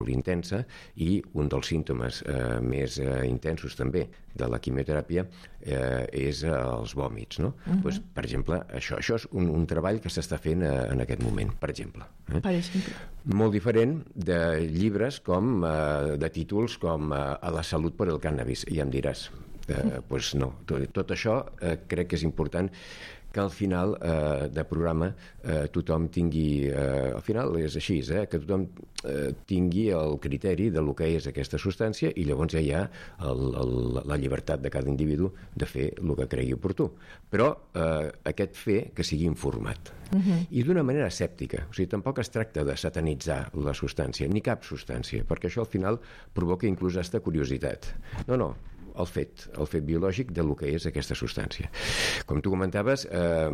intensa, i un dels símptomes més intensos també de la quimioteràpia és els vòmits, no? Pues, per exemple, això és un treball que s'està fent en aquest moment, per exemple. Per exemple. Molt diferent de llibres com de títols com A la salut per el cànnabis, ja em diràs. Pues no, tot això crec que és important que al final de programa tothom tingui, al final és així, que tothom tingui el criteri de lo que és aquesta substància, i llavors ja hi ha la llibertat de cada individu de fer el que cregui oportú, però aquest fer que sigui informat i d'una manera escèptica. O sigui, tampoc es tracta de satanitzar la substància, ni cap substància, perquè això al final provoca inclús hasta curiositat. No, el fet biològic de lo que és aquesta substància. Com tu comentaves,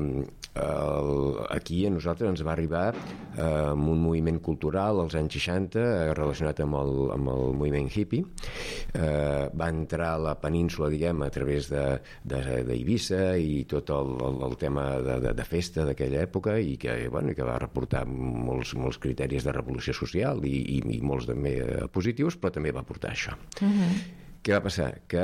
aquí a nosaltres ens va arribar amb un moviment cultural als anys 60 relacionat amb el moviment hippie. Va entrar a la península, diguem, a través d'Eivissa i tot el tema de festa d'aquella època, i que va reportar molts criteris de revolució social i molts també positius, però també va portar això. Què va passar? Que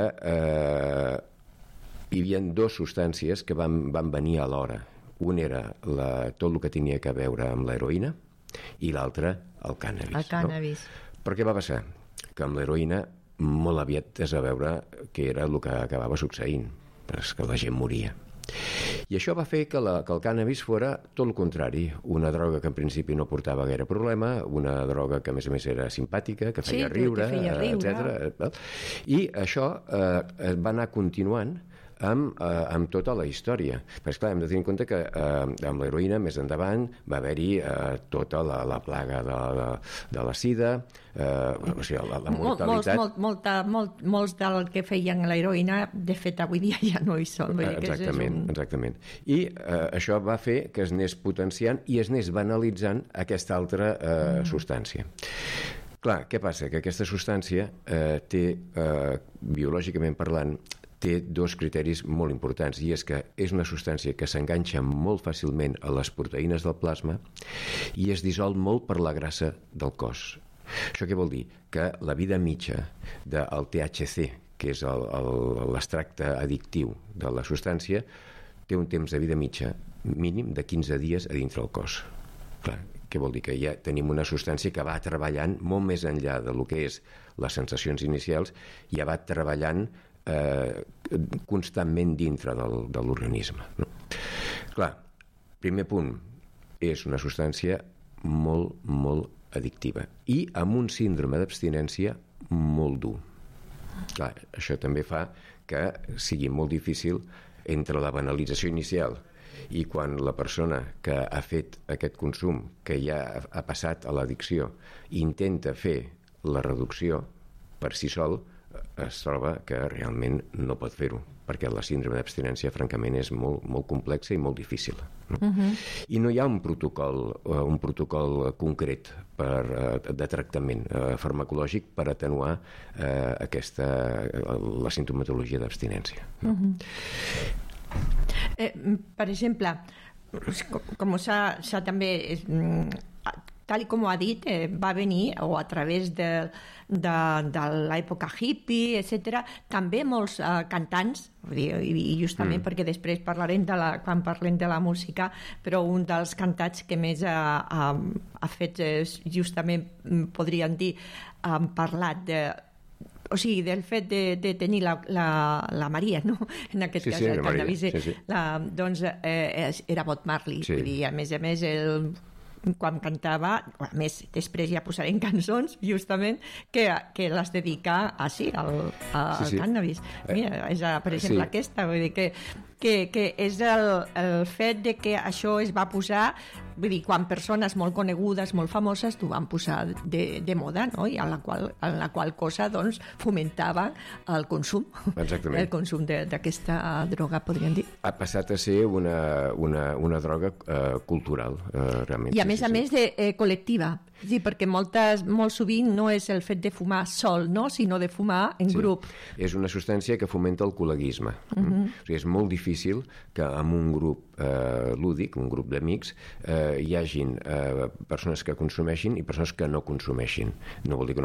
hi havia dues substàncies que van venir alhora. Un era tot el que tenia a veure amb l'heroïna i l'altre el cànnabis. El cànnabis. No? Però què va passar? Que amb l'heroïna molt aviat es va veure que era el que acabava succeint, que la gent moria. I això va fer que el cànnabis fora tot el contrari, una droga que en principi no portava gaire problema, una droga que a més era simpàtica, que feia riure, etc. I això es va anar continuant amb tota la història. Però esclar, hem de tenir en compte que amb l'heroïna més endavant va haver-hi tota la plaga de la sida, o sigui, la mortalitat. Molts del que feien l'heroïna, de fet, avui dia ja no hi són. Exactament. I això va fer que es anés potenciant i es anés banalitzant aquesta altra substància. Clar, què passa? Que aquesta substància té, biològicament parlant, té dos criteris molt importants, i és que és una substància que s'enganxa molt fàcilment a les proteïnes del plasma i es dissol molt per la grassa del cos. Això què vol dir? Que la vida mitja del THC, que és l'extracte addictiu de la substància, té un temps de vida mitja mínim de 15 dies a dintre del cos. Clar, què vol dir? Que ja tenim una substància que va treballant molt més enllà del que és les sensacions inicials, ja va treballant constantment dintre de l'organisme. No? Clar, primer punt, és una substància molt, molt addictiva i amb un síndrome d'abstinència molt dur. Clar, això també fa que sigui molt difícil entre la banalització inicial i quan la persona que ha fet aquest consum, que ja ha passat a l'addicció, intenta fer la reducció per si sol, es troba que realment no pot fer-ho, perquè la síndrome d'abstinència francament és molt, molt complexa i molt difícil, no? I no hi ha un protocol concret de tractament farmacològic per atenuar la sintomatologia d'abstinència, no? Per exemple, com s'ha també tal com ho ha dit, va venir, o a través de l'època hippie, etc., també molts cantants, i justament perquè després parlarem quan parlem de la música, però un dels cantats que més ha fet, justament, podríem dir, han parlat o sigui, del fet de tenir la Maria, no? En aquest cas, el cannabis, doncs era Bob Marley. I a més, quan cantava, a més, després ja posarem cançons, justament, que les dedica al cannabis. Mira, és, per exemple, aquesta, vull dir que és el fet de que això es va posar, vull dir, quan persones molt conegudes, molt famoses, ho van posar de moda, no? I en la qual cosa, doncs, fomentava el consum. Exactament. El consum d'aquesta droga, podríem dir. Ha passat a ser una droga cultural, realment. I a més a més, col·lectiva. Sí, perquè molt sovint no és el fet de fumar sol, no? Sinó de fumar en grup. És una substància que fomenta el col·leguisme. O sigui, és molt difícil que en un grup lúdic, un grup d'amics, hi hagin persones que consumeixin i persones que no consumeixin. No vol dir que